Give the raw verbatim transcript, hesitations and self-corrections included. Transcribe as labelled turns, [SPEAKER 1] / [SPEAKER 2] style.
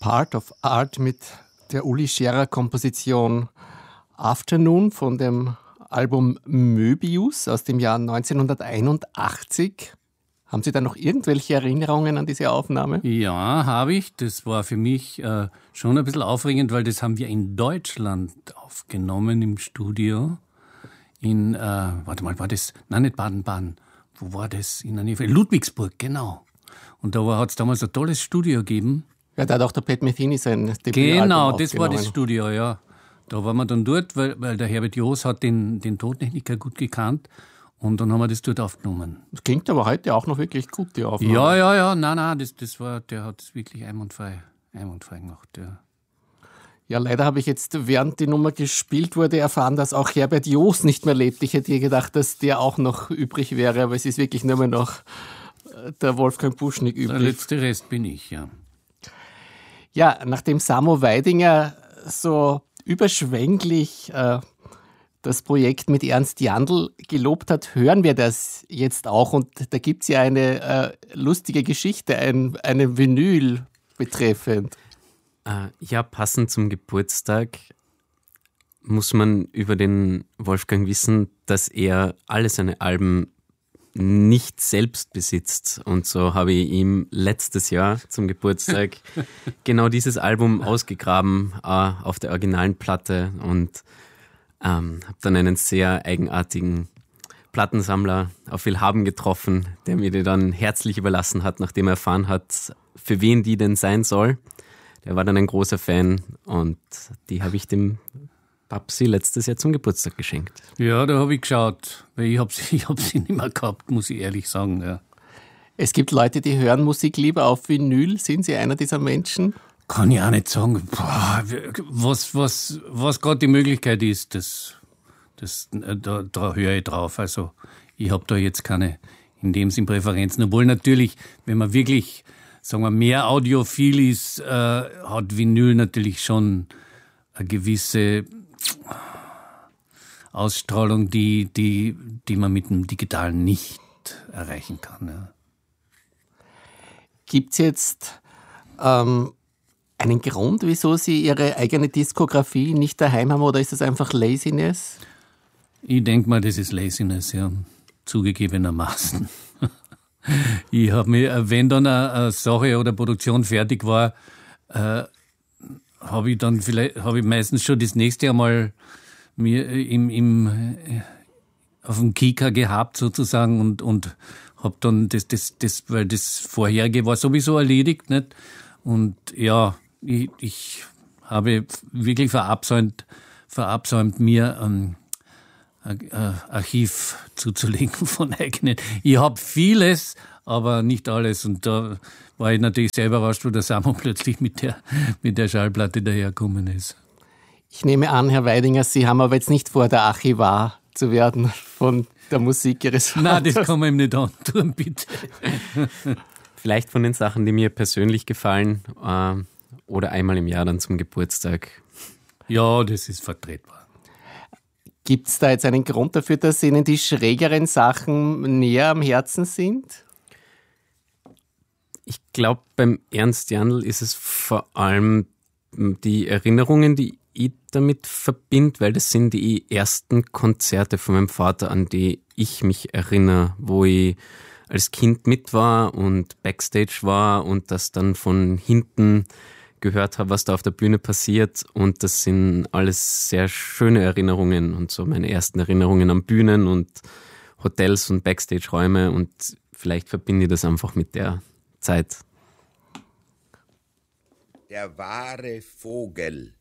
[SPEAKER 1] Part of Art mit der Uli Scherer-Komposition Afternoon von dem Album Möbius aus dem Jahr neunzehnhunderteinundachtzig. Haben Sie da noch irgendwelche Erinnerungen an diese Aufnahme?
[SPEAKER 2] Ja, habe ich. Das war für mich äh, schon ein bisschen aufregend, weil das haben wir in Deutschland aufgenommen im Studio. In, äh, warte mal, war das, nein, nicht Baden-Baden. Wo war das? In der Nähe von Ludwigsburg, genau. Und da hat es damals ein tolles Studio gegeben.
[SPEAKER 1] Ja, da hat auch der Pat Metheny sein Debütalbum
[SPEAKER 2] Genau, das war das Studio, ja. Da waren wir dann dort, weil, weil der Herbert Joos hat den, den Tontechniker gut gekannt. Und dann haben wir das dort aufgenommen.
[SPEAKER 1] Das klingt aber heute auch noch wirklich gut, die Aufnahme.
[SPEAKER 2] Ja, ja, ja, nein, nein, das, das war, der hat es wirklich einwandfrei, einwandfrei gemacht, ja.
[SPEAKER 1] Ja, leider habe ich jetzt, während die Nummer gespielt wurde, erfahren, dass auch Herbert Joos nicht mehr lebt. Ich hätte gedacht, dass der auch noch übrig wäre, aber es ist wirklich nur mehr noch der Wolfgang Buschnick übrig.
[SPEAKER 2] Der letzte Rest bin ich, ja.
[SPEAKER 1] Ja, nachdem Samo Weidinger so überschwänglich äh, das Projekt mit Ernst Jandl gelobt hat, hören wir das jetzt auch. Und da gibt es ja eine äh, lustige Geschichte, ein, eine Vinyl betreffend.
[SPEAKER 3] Äh, ja, passend zum Geburtstag muss man über den Wolfgang wissen, dass er alle seine Alben nicht selbst besitzt. Und so habe ich ihm letztes Jahr zum Geburtstag genau dieses Album ausgegraben äh, auf der originalen Platte und ähm, habe dann einen sehr eigenartigen Plattensammler auf Willhaben getroffen, der mir die dann herzlich überlassen hat, nachdem er erfahren hat, für wen die denn sein soll. Der war dann ein großer Fan und die habe ich dem Babsi letztes Jahr zum Geburtstag geschenkt.
[SPEAKER 2] Ja, da habe ich geschaut, weil ich habe sie, ich hab sie nicht mehr gehabt, muss ich ehrlich sagen. Ja.
[SPEAKER 1] Es gibt Leute, die hören Musik lieber auf Vinyl. Sind Sie einer dieser Menschen?
[SPEAKER 2] Kann ich auch nicht sagen. Boah, was was, was gerade die Möglichkeit ist, das, das, da, da höre ich drauf. Also ich habe da jetzt keine, in dem Sinn, Präferenzen. Obwohl natürlich, wenn man wirklich, sagen wir, mehr audiophil ist, äh, hat Vinyl natürlich schon eine gewisse Ausstrahlung, die, die, die man mit dem Digitalen nicht erreichen kann. Ja.
[SPEAKER 1] Gibt es jetzt ähm, einen Grund, wieso Sie Ihre eigene Diskografie nicht daheim haben, oder ist das einfach Laziness?
[SPEAKER 2] Ich denke mal, das ist Laziness, ja, zugegebenermaßen. Ich habe mir, wenn dann eine, eine Sache oder Produktion fertig war, äh, habe ich dann vielleicht, habe ich meistens schon das nächste einmal mir im, im, auf dem Kika gehabt sozusagen und, und habe dann das, das, das, weil das vorherige war sowieso erledigt, nicht? Und ja, ich, ich habe wirklich verabsäumt, verabsäumt mir ein, ein Archiv zuzulegen von eigenen. Ich habe vieles, aber nicht alles. Und da war ich natürlich sehr überrascht, wo der Samo plötzlich mit der, mit der Schallplatte dahergekommen ist.
[SPEAKER 1] Ich nehme an, Herr Weidinger, Sie haben aber jetzt nicht vor, der Archivar zu werden von der Musik Ihres Vaters.
[SPEAKER 2] Nein, das kann man ihm nicht antun, bitte.
[SPEAKER 3] Vielleicht von den Sachen, die mir persönlich gefallen äh, oder einmal im Jahr dann zum Geburtstag.
[SPEAKER 2] Ja, das ist vertretbar.
[SPEAKER 1] Gibt es da jetzt einen Grund dafür, dass Ihnen die schrägeren Sachen näher am Herzen sind?
[SPEAKER 3] Ich glaube, beim Ernst Jandl ist es vor allem die Erinnerungen, die ich damit verbinde, weil das sind die ersten Konzerte von meinem Vater, an die ich mich erinnere, wo ich als Kind mit war und Backstage war und das dann von hinten gehört habe, was da auf der Bühne passiert. Und das sind alles sehr schöne Erinnerungen und so meine ersten Erinnerungen an Bühnen und Hotels und Backstage-Räume, und vielleicht verbinde ich das einfach mit der Zeit.
[SPEAKER 4] Der wahre Vogel